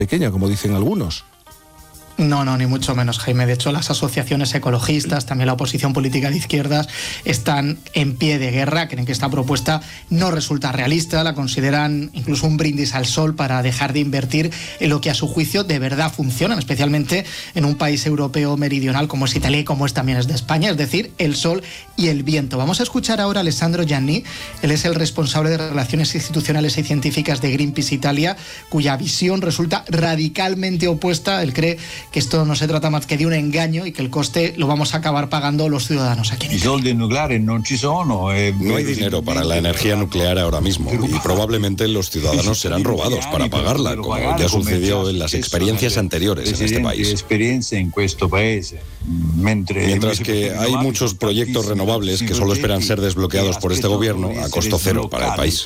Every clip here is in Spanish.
pequeña, como dicen algunos. No, ni mucho menos, Jaime. De hecho, las asociaciones ecologistas, también la oposición política de izquierdas, están en pie de guerra. Creen que esta propuesta no resulta realista, la consideran incluso un brindis al sol para dejar de invertir en lo que a su juicio de verdad funciona, especialmente en un país europeo meridional como es Italia y como también es de España, es decir, el sol y el viento. Vamos a escuchar ahora a Alessandro Gianni. Él es el responsable de Relaciones Institucionales y Científicas de Greenpeace Italia, cuya visión resulta radicalmente opuesta. Él cree que esto no se trata más que de un engaño y que el coste lo vamos a acabar pagando los ciudadanos aquí en Italia. No hay dinero para la energía nuclear ahora mismo y probablemente los ciudadanos serán robados para pagarla, como ya sucedió en las experiencias anteriores en este país. Mientras que hay muchos proyectos renovables que solo esperan ser desbloqueados por este gobierno a costo cero para el país.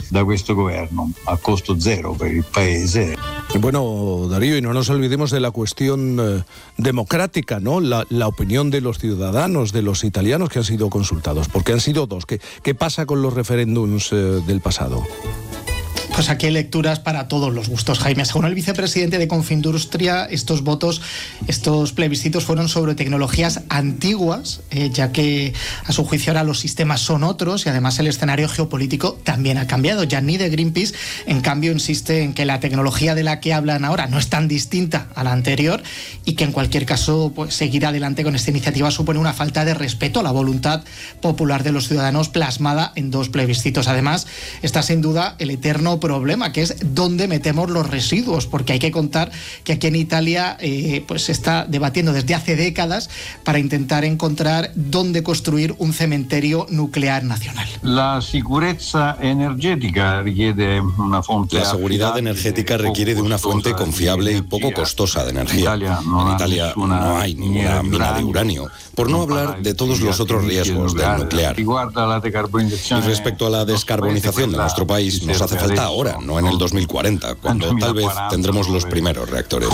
Bueno, Darío, y no nos olvidemos de la cuestión democrática, ¿no? La opinión de los ciudadanos, de los italianos que han sido consultados, porque han sido dos. ¿Qué pasa con los referéndums del pasado? Pues aquí hay lecturas para todos los gustos, Jaime. Según el vicepresidente de Confindustria, estos plebiscitos fueron sobre tecnologías antiguas, ya que a su juicio ahora los sistemas son otros y además el escenario geopolítico también ha cambiado. Gianni de Greenpeace, en cambio, insiste en que la tecnología de la que hablan ahora no es tan distinta a la anterior y que en cualquier caso pues, seguir adelante con esta iniciativa supone una falta de respeto a la voluntad popular de los ciudadanos plasmada en dos plebiscitos. Además, está sin duda el eterno problema, que es dónde metemos los residuos, porque hay que contar que aquí en Italia pues se está debatiendo desde hace décadas para intentar encontrar dónde construir un cementerio nuclear nacional. La seguridad energética requiere de una fuente confiable y poco costosa de energía. En Italia no hay ninguna mina de uranio, por no hablar de todos los otros riesgos del nuclear. Y respecto a la descarbonización de nuestro país, nos hace falta ahora, no en el 2040, cuando tal vez tendremos los primeros reactores.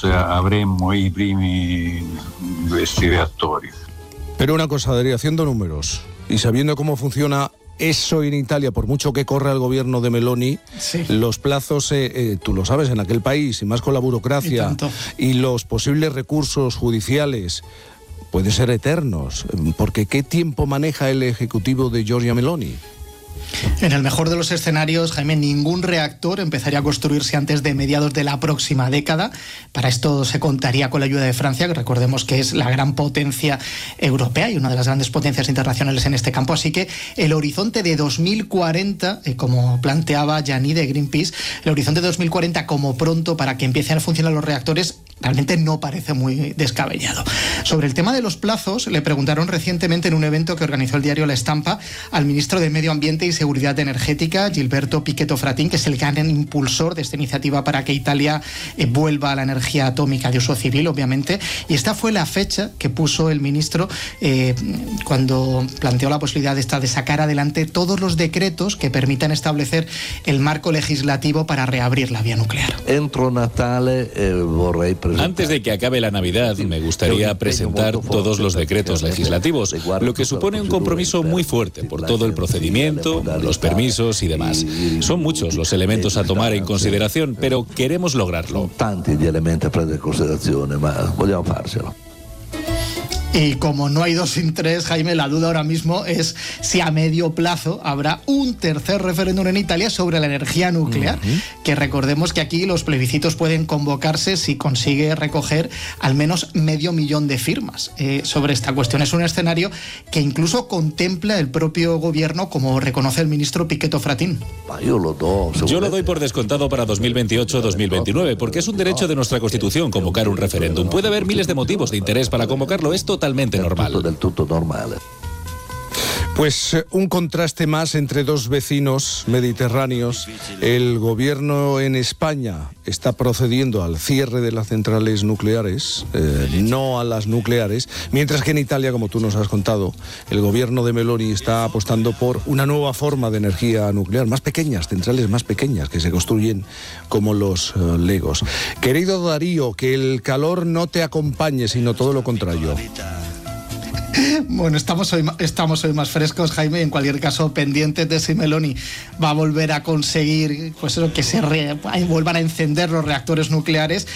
Pero una cosa, Darío, haciendo números y sabiendo cómo funciona eso en Italia, por mucho que corra el gobierno de Meloni, sí, los plazos, tú lo sabes, en aquel país, y más con la burocracia y los posibles recursos judiciales, pueden ser eternos, porque ¿qué tiempo maneja el ejecutivo de Giorgia Meloni? En el mejor de los escenarios, Jaime, ningún reactor empezaría a construirse antes de mediados de la próxima década. Para esto se contaría con la ayuda de Francia, que recordemos que es la gran potencia europea y una de las grandes potencias internacionales en este campo. Así que el horizonte de 2040, como planteaba Gianni de Greenpeace, el horizonte de 2040 como pronto para que empiecen a funcionar los reactores, realmente no parece muy descabellado. Sobre el tema de los plazos, le preguntaron recientemente en un evento que organizó el diario La Estampa al ministro de Medio Ambiente y Seguridad Energética, Gilberto Pichetto Fratin, que es el gran impulsor de esta iniciativa para que Italia vuelva a la energía atómica de uso civil, obviamente. Y esta fue la fecha que puso el ministro cuando planteó la posibilidad de sacar adelante todos los decretos que permitan establecer el marco legislativo para reabrir la vía nuclear. Antes de que acabe la Navidad, me gustaría presentar todos los decretos legislativos, lo que supone un compromiso muy fuerte por todo el procedimiento, los permisos y demás. Son muchos los elementos a tomar en consideración, pero queremos lograrlo. Y como no hay dos sin tres, Jaime, la duda ahora mismo es si a medio plazo habrá un tercer referéndum en Italia sobre la energía nuclear, que recordemos que aquí los plebiscitos pueden convocarse si consigue recoger al menos 500.000 de firmas sobre esta cuestión. Es un escenario que incluso contempla el propio gobierno, como reconoce el ministro Pichetto Fratin. Yo lo doy por descontado para 2028-2029, porque es un derecho de nuestra Constitución convocar un referéndum. Puede haber miles de motivos de interés para convocarlo, esto totalmente normal. Pues un contraste más entre dos vecinos mediterráneos. El gobierno en España está procediendo al cierre de las centrales nucleares, no a las nucleares, mientras que en Italia, como tú nos has contado, el gobierno de Meloni está apostando por una nueva forma de energía nuclear, más pequeñas, centrales más pequeñas, que se construyen como los Legos. Querido Darío, que el calor no te acompañe, sino todo lo contrario. Bueno, estamos hoy más frescos, Jaime, y en cualquier caso pendientes de si Meloni va a volver a conseguir pues eso, que vuelvan a encender los reactores nucleares